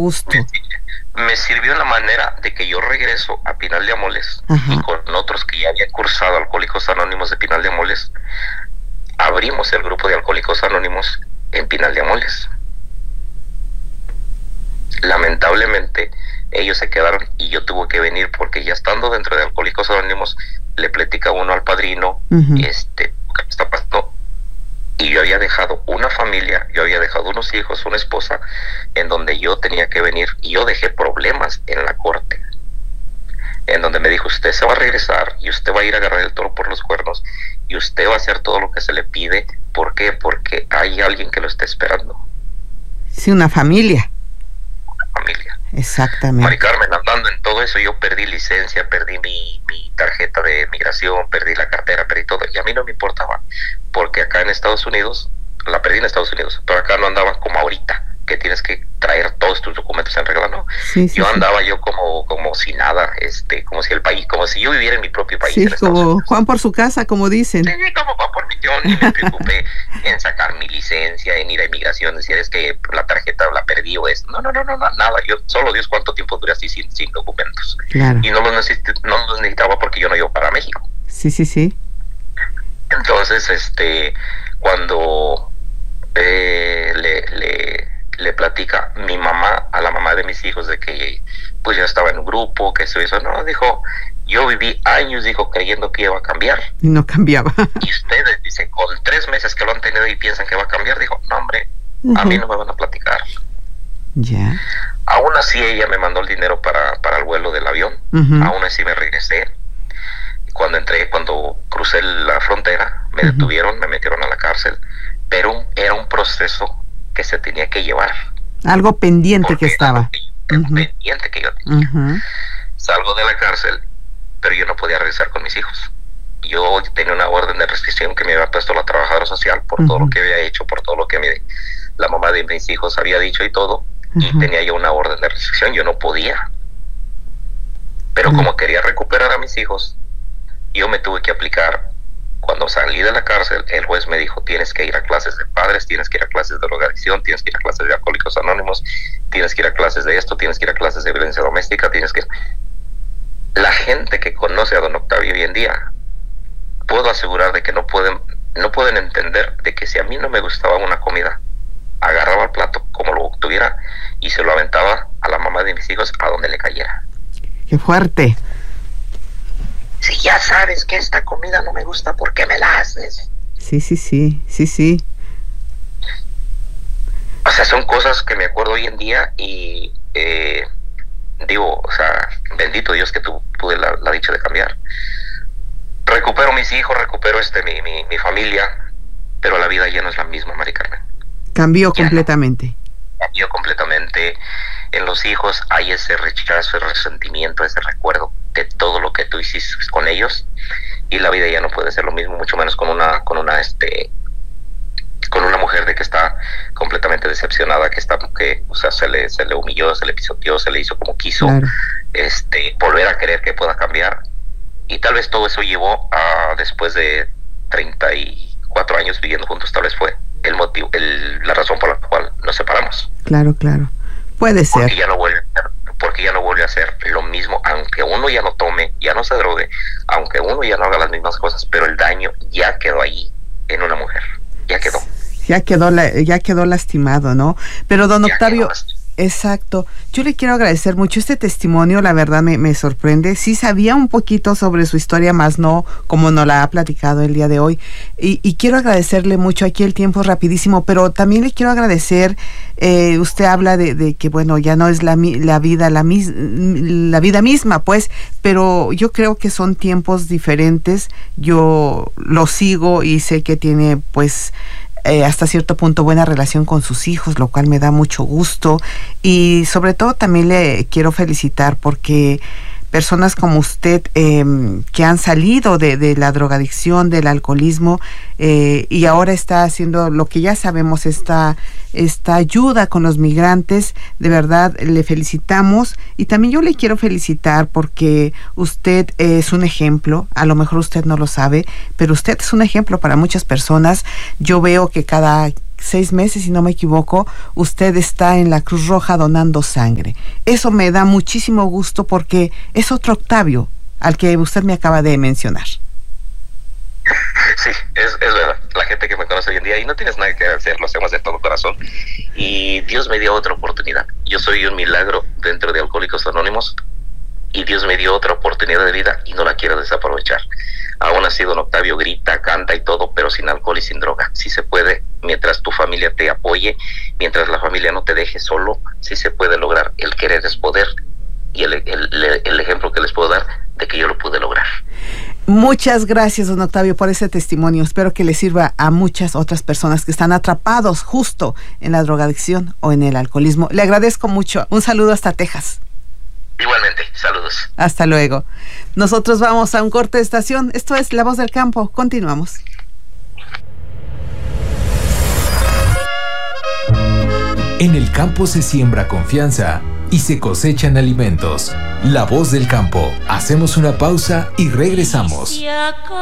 gusto. Me sirvió en la manera de que yo regreso a Pinal de Amoles. Ajá. Y con otros que ya habían cursado Alcohólicos Anónimos de Pinal de Amoles, abrimos el grupo de Alcohólicos Anónimos en Pinal de Amoles. Lamentablemente ellos se quedaron y yo tuve que venir, porque ya estando dentro de Alcohólicos Anónimos le platica uno al padrino, ¿qué está pasando? Y yo había dejado una familia, yo había dejado unos hijos, una esposa, en donde yo tenía que venir, y yo dejé problemas en la corte, en donde me dijo: usted se va a regresar y usted va a ir a agarrar el toro por los cuernos y usted va a hacer todo lo que se le pide. ¿Por qué? Porque hay alguien que lo está esperando. Sí, una familia. Familia. Exactamente. Mari Carmen, andando en todo eso, yo perdí licencia, perdí mi tarjeta de migración, perdí la cartera, perdí todo, y a mí no me importaba, porque acá en Estados Unidos, la perdí en Estados Unidos, pero acá no andaba como ahorita, que tienes que traer todos tus documentos en regla, ¿no? Sí, yo andaba yo como si nada, como si el país, como si yo viviera en mi propio país. Sí, como Juan por su casa, como dicen. Sí, como Juan por mi tío, ni me preocupé en sacar mi licencia, en ir a inmigración, decir es que la tarjeta la perdí o esto. No, nada, yo, solo Dios cuánto tiempo duré así sin documentos. Claro. Y no los necesitaba porque yo no iba para México. Sí. Entonces, cuando le platica mi mamá a la mamá de mis hijos de que pues yo estaba en un grupo, que eso, no, dijo, yo viví años, dijo, creyendo que iba a cambiar. Y no cambiaba. Y ustedes, dice, con 3 meses que lo han tenido y piensan que va a cambiar, dijo, no, hombre, a mí no me van a platicar. Ya. Aún así ella me mandó el dinero para el vuelo del avión. Aún así me regresé. Cuando crucé la frontera, me detuvieron, me metieron a la cárcel, pero era un proceso que se tenía que llevar. Algo pendiente que estaba. Pendiente que yo tenía. Salgo de la cárcel, pero yo no podía regresar con mis hijos. Yo tenía una orden de restricción que me había puesto la trabajadora social por todo lo que había hecho, por todo lo que la mamá de mis hijos había dicho y todo, y tenía yo una orden de restricción, yo no podía. Pero como quería recuperar a mis hijos, yo me tuve que aplicar. Cuando salí de la cárcel, el juez me dijo, tienes que ir a clases de padres, tienes que ir a clases de drogadicción, tienes que ir a clases de Alcohólicos Anónimos, tienes que ir a clases de esto, tienes que ir a clases de violencia doméstica, tienes que... La gente que conoce a don Octavio hoy en día, puedo asegurar de que no pueden entender de que si a mí no me gustaba una comida, agarraba el plato como lo tuviera y se lo aventaba a la mamá de mis hijos a donde le cayera. ¡Qué fuerte! Si ya sabes que esta comida no me gusta, ¿por qué me la haces? Sí. O sea, son cosas que me acuerdo hoy en día y digo, o sea, bendito Dios que tuve la dicha de cambiar. Recupero mis hijos, recupero mi familia, pero la vida ya no es la misma, Mari Carmen. Cambió completamente. Cambió completamente. En los hijos hay ese rechazo, ese resentimiento, ese recuerdo de todo lo que tú hiciste con ellos, y la vida ya no puede ser lo mismo, mucho menos con una mujer de que está completamente decepcionada, que o sea, se le humilló, se le pisoteó, se le hizo como quiso. Claro. Volver a querer que pueda cambiar, y tal vez todo eso llevó a, después de 34 años viviendo juntos, tal vez fue el motivo, la razón por la cual nos separamos. Claro, puede ser. Porque ya no vuelve a hacer lo mismo, aunque uno ya no tome, ya no se drogue, aunque uno ya no haga las mismas cosas, pero el daño ya quedó ahí en una mujer, ya quedó lastimado, ¿no? Pero don Octavio, exacto, yo le quiero agradecer mucho este testimonio, la verdad me sorprende. Sí sabía un poquito sobre su historia, más no como nos la ha platicado el día de hoy, y quiero agradecerle mucho. Aquí el tiempo es rapidísimo, pero también le quiero agradecer, usted habla de que bueno, ya no es la vida misma, pues, pero yo creo que son tiempos diferentes. Yo lo sigo y sé que tiene pues hasta cierto punto buena relación con sus hijos, lo cual me da mucho gusto, y sobre todo también le quiero felicitar porque personas como usted que han salido de la drogadicción, del alcoholismo, y ahora está haciendo lo que ya sabemos, esta ayuda con los migrantes, de verdad le felicitamos. Y también yo le quiero felicitar porque usted es un ejemplo. A lo mejor usted no lo sabe, pero usted es un ejemplo para muchas personas. Yo veo que cada 6 meses, si no me equivoco, usted está en la Cruz Roja donando sangre. Eso me da muchísimo gusto porque es otro Octavio al que usted me acaba de mencionar. Sí, es verdad. La gente que me conoce hoy en día, y no tienes nada que hacer, lo hacemos de todo corazón. Y Dios me dio otra oportunidad. Yo soy un milagro dentro de Alcohólicos Anónimos, y Dios me dio otra oportunidad de vida y no la quiero desaprovechar. Aún así, don Octavio grita, canta y todo, pero sin alcohol y sin droga. Sí se puede, mientras tu familia te apoye, mientras la familia no te deje solo, sí se puede lograr. El querer es poder, y el ejemplo que les puedo dar de que yo lo pude lograr. Muchas gracias, don Octavio, por ese testimonio. Espero que le sirva a muchas otras personas que están atrapados justo en la drogadicción o en el alcoholismo. Le agradezco mucho. Un saludo hasta Texas. Igualmente, saludos. Hasta luego. Nosotros vamos a un corte de estación. Esto es La Voz del Campo. Continuamos. En el campo se siembra confianza y se cosechan alimentos. La Voz del Campo. Hacemos una pausa y regresamos.